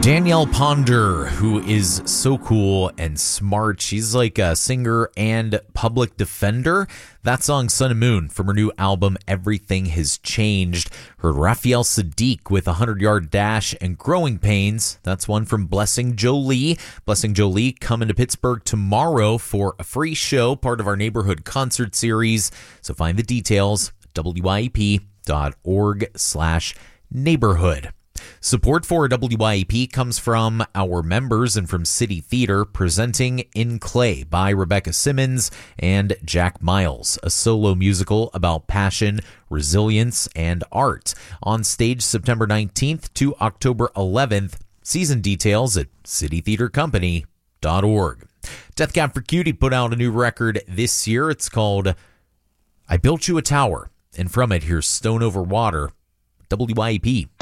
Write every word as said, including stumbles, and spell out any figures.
Danielle Ponder, who is so cool and smart. She's like a singer and public defender. That song, Sun and Moon, from her new album, Everything Has Changed. Heard Raphael Sadiq with a hundred-yard dash and Growing Pains. That's one from Blessing Jolie. Blessing Jolie coming to Pittsburgh tomorrow for a free show, part of our neighborhood concert series. So find the details at W I E P dot org slash neighborhood. Support for W I E P comes from our members and from City Theater, presenting In Clay by Rebecca Simmons and Jack Miles, a solo musical about passion, resilience, and art. On stage September nineteenth to October eleventh. Season details at city theater company dot org. Death Cab for Cutie put out a new record this year. It's called I Built You a Tower. And from it, here's Stone Over Water, W I E P.